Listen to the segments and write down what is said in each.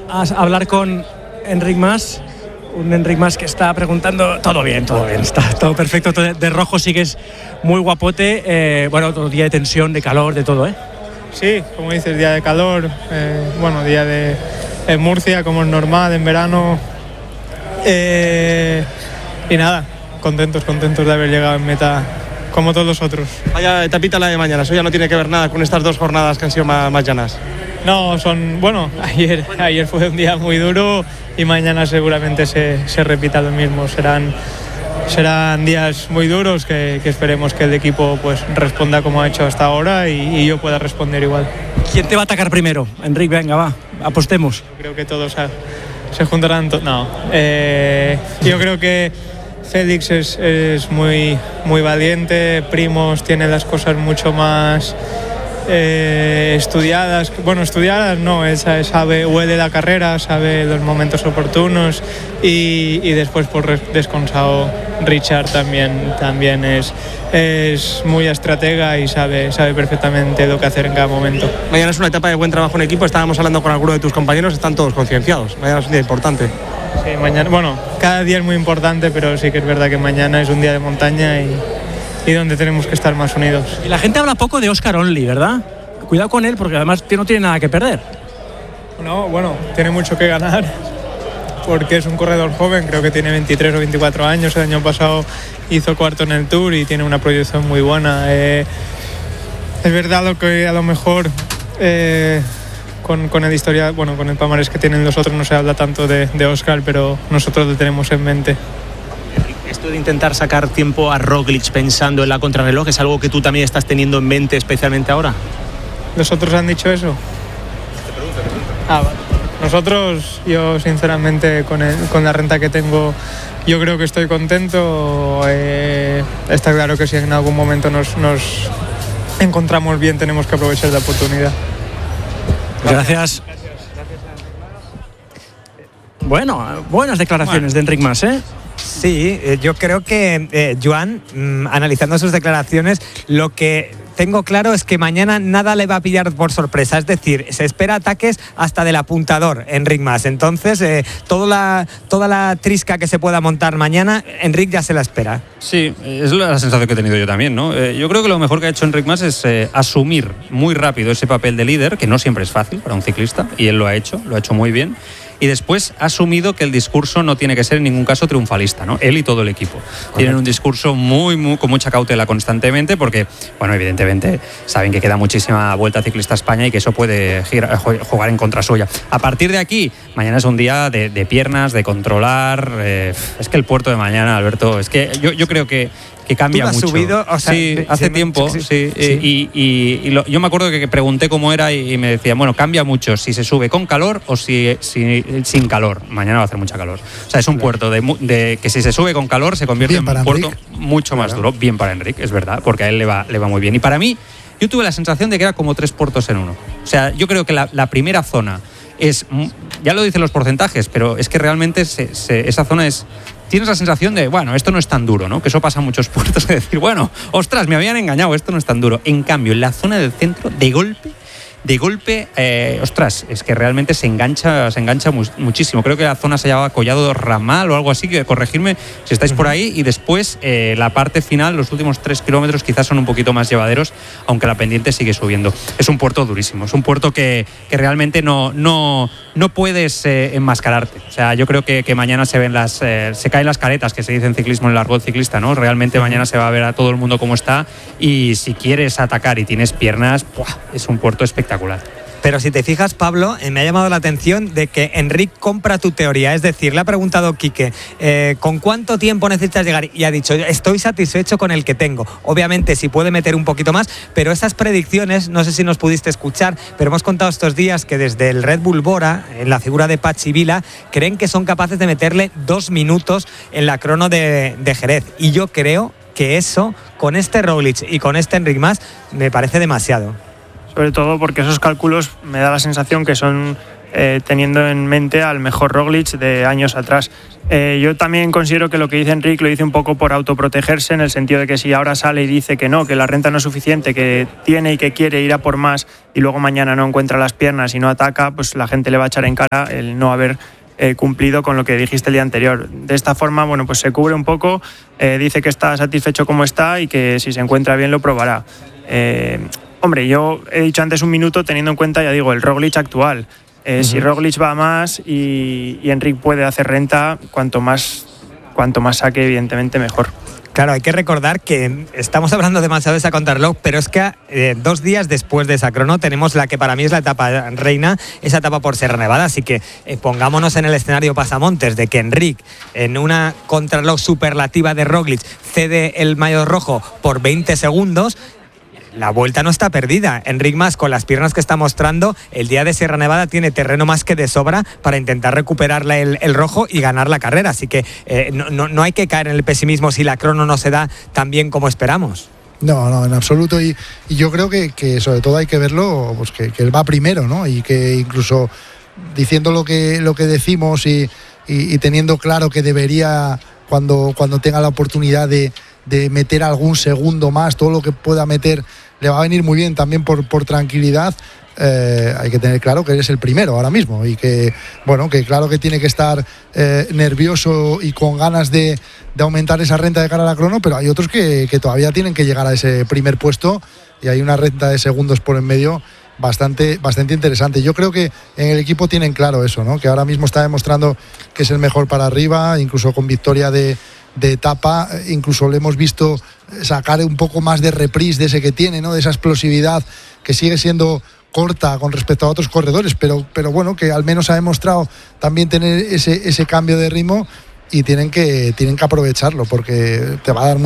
a hablar con Enric Mas. Un Enric Mas que está preguntando, todo bien, está todo perfecto, de rojo sigues muy guapote, otro día de tensión, de calor, de todo, ¿eh? Sí, como dices, día de calor, día en Murcia, como es normal, en verano, y nada, contentos de haber llegado en meta, como todos los otros. Vaya etapita la de mañana, eso ya no tiene que ver nada con estas 2 jornadas que han sido más llanas. No, ayer fue un día muy duro y mañana seguramente se repita lo mismo. Serán días muy duros que esperemos que el equipo pues responda como ha hecho hasta ahora y yo pueda responder igual. ¿Quién te va a atacar primero? Enric, venga, va, apostemos. Creo que todos se juntarán. Yo creo que Félix es muy, muy valiente, Primož tiene las cosas mucho más estudiadas no, sabe, huele la carrera, sabe los momentos oportunos y después por descansado Richard también es muy estratega y sabe perfectamente lo que hacer en cada momento. Mañana es una etapa de buen trabajo en equipo, estábamos hablando con alguno de tus compañeros, están todos concienciados, mañana es un día importante. Sí, mañana, cada día es muy importante, pero sí que es verdad que mañana es un día de montaña y donde tenemos que estar más unidos. Y la gente habla poco de Oscar Onley, ¿verdad? Cuidado con él porque además no tiene nada que perder. No, tiene mucho que ganar porque es un corredor joven, creo que tiene 23 o 24 años, el año pasado hizo cuarto en el Tour y tiene una proyección muy buena. Es verdad lo que a lo mejor con el historial, con el palmarés que tienen los otros no se habla tanto de Oscar, pero nosotros lo tenemos en mente. Esto de intentar sacar tiempo a Roglic pensando en la contrarreloj, ¿es algo que tú también estás teniendo en mente especialmente ahora? ¿Los otros han dicho eso? Vale. Nosotros, yo sinceramente con la renta que tengo, yo creo que estoy contento. Está claro que si en algún momento nos encontramos bien tenemos que aprovechar la oportunidad. Gracias. Bueno, buenas declaraciones de Enric Mas, ¿eh? Sí, yo creo que Joan, analizando sus declaraciones, lo que tengo claro es que mañana nada le va a pillar por sorpresa, es decir, se espera ataques hasta del apuntador, Enric Mas. Entonces, toda la trisca que se pueda montar mañana, Enric ya se la espera. Sí, es la sensación que he tenido yo también, ¿no? Yo creo que lo mejor que ha hecho Enric Mas es asumir muy rápido ese papel de líder, que no siempre es fácil para un ciclista, y él lo ha hecho muy bien. Y después ha asumido que el discurso no tiene que ser en ningún caso triunfalista, ¿no? Él y todo el equipo. Correcto. Tienen un discurso muy con mucha cautela constantemente porque, evidentemente saben que queda muchísima Vuelta Ciclista a España y que eso puede jugar en contra suya. A partir de aquí, mañana es un día de piernas, de controlar. Es que el puerto de mañana, Alberto, es que yo creo que cambia mucho. ¿Tú lo has subido? O sea, sí, hace tiempo, sí. Yo me acuerdo que pregunté cómo era y me decían, cambia mucho si se sube con calor o si sin calor. Mañana va a hacer mucha calor. O sea, es un puerto de que si se sube con calor se convierte en un puerto mucho más duro. Bien para Enric, es verdad, porque a él le va muy bien. Y para mí, yo tuve la sensación de que era como 3 puertos en uno. O sea, yo creo que la primera zona es, ya lo dicen los porcentajes, pero es que realmente esa zona es... Tienes la sensación de, esto no es tan duro, ¿no? Que eso pasa en muchos puertos, de decir, ostras, me habían engañado, esto no es tan duro. En cambio, en la zona del centro, de golpe, ostras, es que realmente se engancha muchísimo. Creo que la zona se llamaba Collado Ramal o algo así, que corregirme si estáis por ahí. Y después, la parte final, los últimos 3 kilómetros quizás son un poquito más llevaderos, aunque la pendiente sigue subiendo. Es un puerto durísimo, es un puerto que realmente no puedes enmascararte. O sea, yo creo que mañana se caen las caretas, que se dice en ciclismo, en el argot ciclista, ¿no? Realmente mañana se va a ver a todo el mundo cómo está, y si quieres atacar y tienes piernas, es un puerto espectacular. Pero si te fijas, Pablo, me ha llamado la atención de que Enric compra tu teoría. Es decir, le ha preguntado Quique, ¿con cuánto tiempo necesitas llegar? Y ha dicho, estoy satisfecho con el que tengo. Obviamente, si puede meter un poquito más, pero esas predicciones, no sé si nos pudiste escuchar, pero hemos contado estos días que desde el Red Bull Bora, en la figura de Patxi Vila, creen que son capaces de meterle 2 minutos en la crono de Jerez. Y yo creo que eso, con este Roglic y con este Enric Mas, me parece demasiado. Sobre todo porque esos cálculos me da la sensación que son teniendo en mente al mejor Roglic de años atrás. Yo también considero que lo que dice Enric lo dice un poco por autoprotegerse, en el sentido de que si ahora sale y dice que no, que la renta no es suficiente, que tiene y que quiere ir a por más, y luego mañana no encuentra las piernas y no ataca, pues la gente le va a echar en cara el no haber cumplido con lo que dijiste el día anterior. De esta forma, bueno, pues se cubre un poco, dice que está satisfecho como está y que si se encuentra bien lo probará. Hombre, yo he dicho antes un minuto teniendo en cuenta, ya digo, el Roglic actual. Si Roglic va más y Enric puede hacer renta, cuanto más saque, evidentemente mejor. Claro, hay que recordar que estamos hablando demasiado de esa contrarreloj, pero es que 2 días después de esa crono tenemos la que para mí es la etapa reina, esa etapa por Sierra Nevada, así que pongámonos en el escenario pasamontes de que Enric en una contrarreloj superlativa de Roglic cede el maillot rojo por 20 segundos. La vuelta no está perdida. Enric Mas, con las piernas que está mostrando, el día de Sierra Nevada tiene terreno más que de sobra para intentar recuperarle el rojo y ganar la carrera. Así que no hay que caer en el pesimismo si la crono no se da tan bien como esperamos. No, en absoluto. Y yo creo que sobre todo hay que verlo, pues que él va primero, ¿no? Y que incluso diciendo lo que decimos y teniendo claro que debería, cuando tenga la oportunidad de meter algún segundo más, todo lo que pueda meter le va a venir muy bien también por tranquilidad. Hay que tener claro que eres el primero ahora mismo y que, bueno, que claro que tiene que estar nervioso y con ganas de aumentar esa renta de cara a la crono, pero hay otros que todavía tienen que llegar a ese primer puesto y hay una renta de segundos por en medio bastante interesante. Yo creo que en el equipo tienen claro eso, ¿no? Que ahora mismo está demostrando que es el mejor para arriba, incluso con victoria de etapa, incluso le hemos visto sacar un poco más de reprise de ese que tiene, ¿no? De esa explosividad que sigue siendo corta con respecto a otros corredores, pero bueno, que al menos ha demostrado también tener ese cambio de ritmo y tienen que aprovecharlo porque te va a dar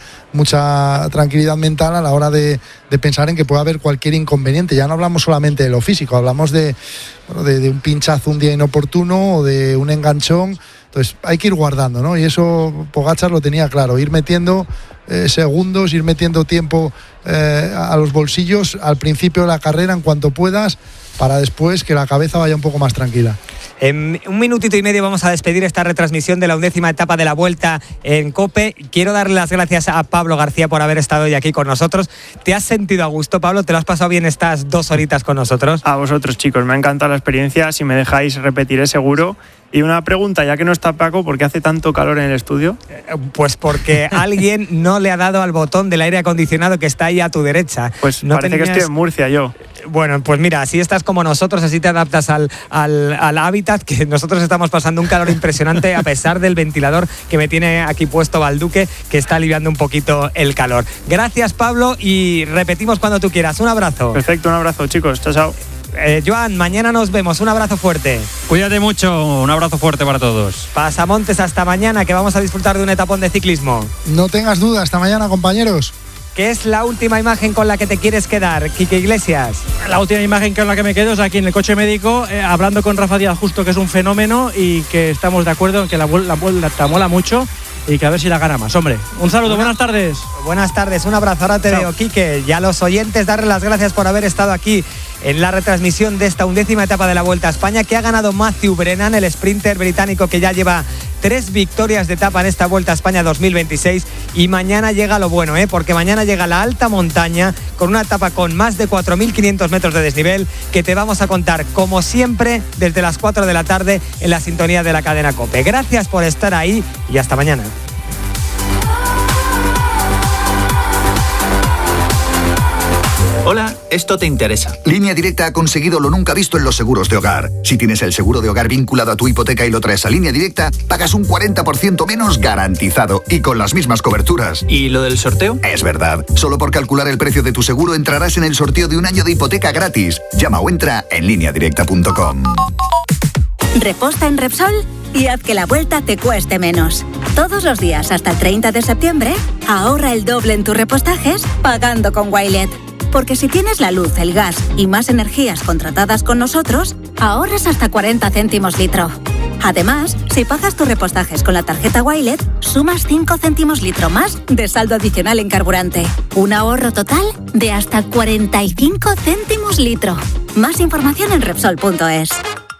mucha tranquilidad mental a la hora de pensar en que puede haber cualquier inconveniente. Ya no hablamos solamente de lo físico, hablamos de un pinchazo un día inoportuno o de un enganchón. Entonces hay que ir guardando, ¿no? Y eso Pogačar lo tenía claro, ir metiendo segundos, ir metiendo tiempo a los bolsillos al principio de la carrera en cuanto puedas, para después que la cabeza vaya un poco más tranquila. En 1 minutito y medio vamos a despedir esta retransmisión de la 11ª etapa de la Vuelta en COPE. Quiero darle las gracias a Pablo García por haber estado hoy aquí con nosotros. ¿Te has sentido a gusto, Pablo? ¿Te lo has pasado bien estas 2 horitas con nosotros? A vosotros, chicos, me ha encantado la experiencia. Si me dejáis, repetiré seguro. Y una pregunta, ya que no está Paco, ¿por qué hace tanto calor en el estudio? Pues porque alguien no le ha dado al botón del aire acondicionado que está ahí a tu derecha. Pues no parece que estoy en Murcia yo. Bueno, pues mira, así estás como nosotros, así te adaptas al hábitat, que nosotros estamos pasando un calor impresionante a pesar del ventilador que me tiene aquí puesto Balduque, que está aliviando un poquito el calor. Gracias, Pablo, y repetimos cuando tú quieras. Un abrazo. Perfecto, un abrazo, chicos. Chao. Joan, mañana nos vemos. Un abrazo fuerte. Cuídate mucho. Un abrazo fuerte para todos. Pasamontes, hasta mañana, que vamos a disfrutar de un etapón de ciclismo. No tengas dudas. Hasta mañana, compañeros. ¿Qué es la última imagen con la que te quieres quedar, Quique Iglesias? La última imagen con la que me quedo es aquí en el coche médico, hablando con Rafa Díaz Justo, que es un fenómeno y que estamos de acuerdo en que la vuelta mola mucho y que a ver si la gana más. Hombre, un saludo, buenas tardes. Buenas tardes, un abrazo. Ahora te veo, Quique. Y a los oyentes, darles las gracias por haber estado aquí en la retransmisión de esta 11ª etapa de la Vuelta a España, que ha ganado Matthew Brennan, el sprinter británico que ya lleva 3 victorias de etapa en esta Vuelta a España 2026. Y mañana llega lo bueno, porque mañana llega la alta montaña con una etapa con más de 4.500 metros de desnivel que te vamos a contar, como siempre, desde las 4 de la tarde en la sintonía de la cadena COPE. Gracias por estar ahí y hasta mañana. Hola, esto te interesa. Línea Directa ha conseguido lo nunca visto en los seguros de hogar. Si tienes el seguro de hogar vinculado a tu hipoteca y lo traes a Línea Directa, pagas un 40% menos garantizado y con las mismas coberturas. ¿Y lo del sorteo? Es verdad. Solo por calcular el precio de tu seguro entrarás en el sorteo de un año de hipoteca gratis. Llama o entra en lineadirecta.com. Reposta en Repsol y haz que la vuelta te cueste menos. Todos los días hasta el 30 de septiembre, ahorra el doble en tus repostajes pagando con Wilet. Porque si tienes la luz, el gas y más energías contratadas con nosotros, ahorras hasta 40 céntimos litro. Además, si pagas tus repostajes con la tarjeta Wilet, sumas 5 céntimos litro más de saldo adicional en carburante. Un ahorro total de hasta 45 céntimos litro. Más información en Repsol.es.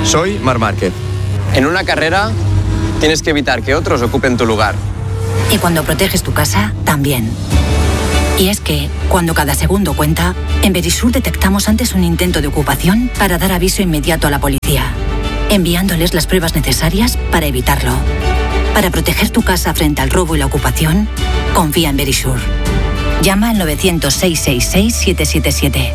Soy Marc Márquez. En una carrera tienes que evitar que otros ocupen tu lugar. Y cuando proteges tu casa, también. Y es que, cuando cada segundo cuenta, en Verisur detectamos antes un intento de ocupación para dar aviso inmediato a la policía, enviándoles las pruebas necesarias para evitarlo. Para proteger tu casa frente al robo y la ocupación, confía en Verisur. Llama al 900-666-777.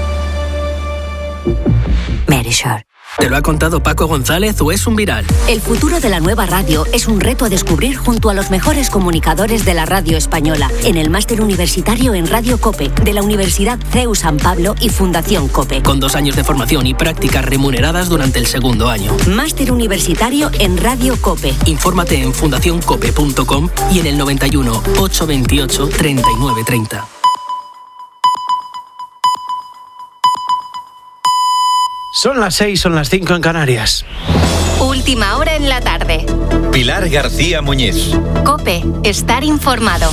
Verisur. ¿Te lo ha contado Paco González o es un viral? El futuro de la nueva radio es un reto a descubrir junto a los mejores comunicadores de la radio española en el Máster Universitario en Radio COPE de la Universidad CEU San Pablo y Fundación COPE. Con 2 años de formación y prácticas remuneradas durante el segundo año. Máster Universitario en Radio COPE. Infórmate en fundacioncope.com y en el 91 828 3930. Son las 6, son las 5 en Canarias. Última hora en la tarde. Pilar García Muñiz. COPE, estar informado.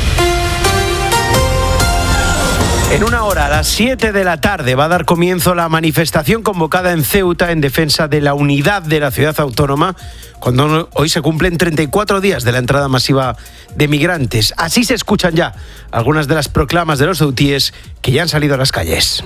En una hora, a las 7 de la tarde, va a dar comienzo la manifestación convocada en Ceuta en defensa de la unidad de la ciudad autónoma, cuando hoy se cumplen 34 días de la entrada masiva de migrantes. Así se escuchan ya algunas de las proclamas de los ceutíes que ya han salido a las calles.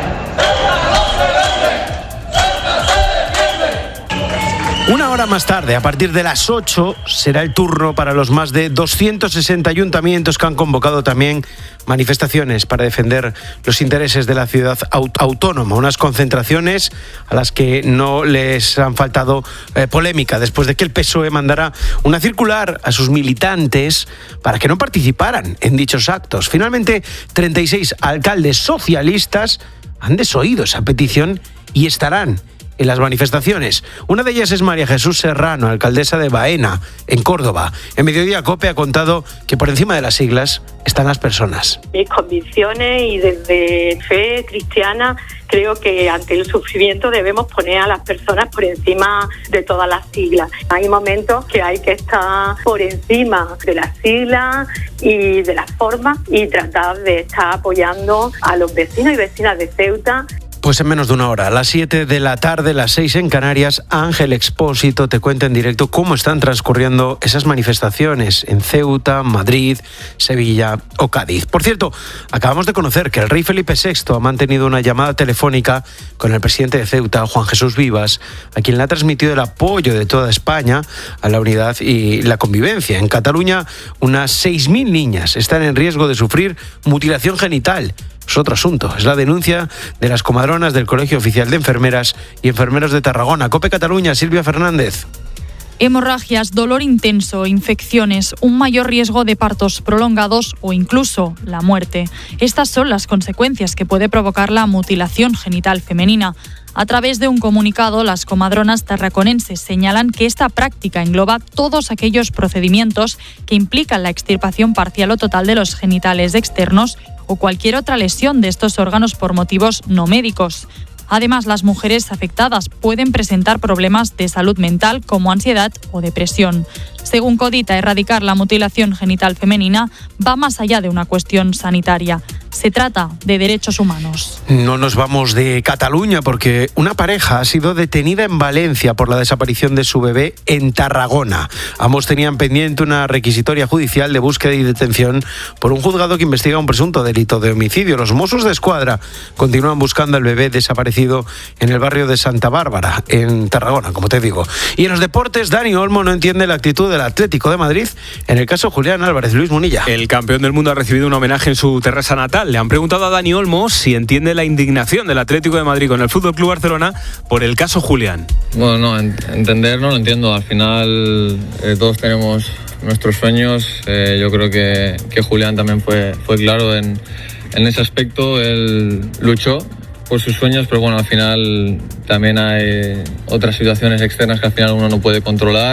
Una hora más tarde, a partir de las 8, será el turno para los más de 260 ayuntamientos que han convocado también manifestaciones para defender los intereses de la ciudad autónoma. Unas concentraciones a las que no les han faltado polémica, después de que el PSOE mandara una circular a sus militantes para que no participaran en dichos actos. Finalmente, 36 alcaldes socialistas han desoído esa petición y estarán en las manifestaciones. Una de ellas es María Jesús Serrano, alcaldesa de Baena, en Córdoba. En Mediodía COPE ha contado que por encima de las siglas están las personas. Mis convicciones y desde fe cristiana creo que ante el sufrimiento debemos poner a las personas por encima de todas las siglas. Hay momentos que hay que estar por encima de las siglas y de las formas y tratar de estar apoyando a los vecinos y vecinas de Ceuta. Pues en menos de una hora, a las 7 de la tarde, las 6 en Canarias, Ángel Expósito te cuenta en directo cómo están transcurriendo esas manifestaciones en Ceuta, Madrid, Sevilla o Cádiz. Por cierto, acabamos de conocer que el rey Felipe VI ha mantenido una llamada telefónica con el presidente de Ceuta, Juan Jesús Vivas, a quien le ha transmitido el apoyo de toda España a la unidad y la convivencia. En Cataluña, unas 6.000 niñas están en riesgo de sufrir mutilación genital. Es otro asunto, es la denuncia de las comadronas del Colegio Oficial de Enfermeras y Enfermeros de Tarragona. COPE Cataluña, Silvia Fernández. Hemorragias, dolor intenso, infecciones, un mayor riesgo de partos prolongados o incluso la muerte. Estas son las consecuencias que puede provocar la mutilación genital femenina. A través de un comunicado, las comadronas tarraconenses señalan que esta práctica engloba todos aquellos procedimientos que implican la extirpación parcial o total de los genitales externos o cualquier otra lesión de estos órganos por motivos no médicos. Además, las mujeres afectadas pueden presentar problemas de salud mental como ansiedad o depresión. Según Codita, erradicar la mutilación genital femenina va más allá de una cuestión sanitaria. Se trata de derechos humanos. No nos vamos de Cataluña porque una pareja ha sido detenida en Valencia por la desaparición de su bebé en Tarragona. Ambos tenían pendiente una requisitoria judicial de búsqueda y detención por un juzgado que investiga un presunto delito de homicidio. Los Mossos de Escuadra continúan buscando al bebé desaparecido en el barrio de Santa Bárbara, en Tarragona, como te digo. Y en los deportes, Dani Olmo no entiende la actitud del Atlético de Madrid en el caso Julián Álvarez. Luis Munilla. El campeón del mundo ha recibido un homenaje en su terraza natal. Le han preguntado a Dani Olmo si entiende la indignación del Atlético de Madrid con el FC Barcelona por el caso Julián. Bueno, no, entender no lo entiendo. Al final todos tenemos nuestros sueños. Yo creo que Julián también fue claro en ese aspecto. Él luchó por sus sueños, pero bueno, al final también hay otras situaciones externas que al final uno no puede controlar.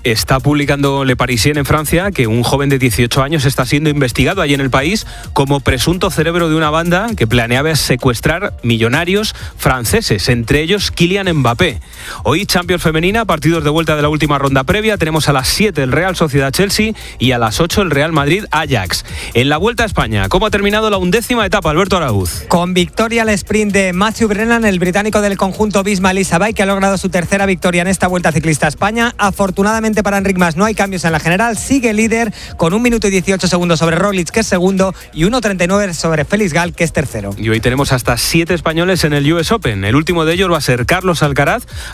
está publicando Le Parisien en Francia que un joven de 18 años está siendo investigado allí en el país como presunto cerebro de una banda que planeaba secuestrar millonarios franceses, entre ellos Kylian Mbappé. Hoy Champions femenina, partidos de vuelta de la última ronda previa. Tenemos a las 7 el Real Sociedad-Chelsea y a las 8 el Real Madrid-Ajax. En la Vuelta a España, ¿cómo ha terminado la 11ª etapa, Alberto Araúz? Con victoria al sprint de Matthew Brennan, el británico del conjunto Visma-Lease, que ha logrado su tercera victoria en esta Vuelta Ciclista a España. Afortunadamente para Enric Mas no hay cambios en la general, sigue líder con 1 minuto y 18 segundos sobre Roglic, que es segundo, y 1.39 sobre Félix Gal, que es tercero. Y hoy tenemos hasta 7 españoles en el US Open. El último de ellos va a ser Carlos Alcaraz,